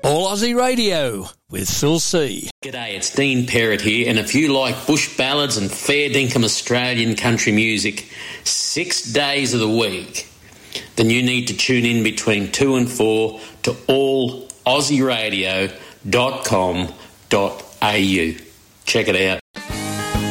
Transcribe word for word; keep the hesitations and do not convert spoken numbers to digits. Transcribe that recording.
All Aussie Radio with Phil C. G'day, it's Dean Perrott here, and if you like bush ballads and fair dinkum Australian country music six days of the week, then you need to tune in between two and four to all aussie radio dot com dot a u. Check it out.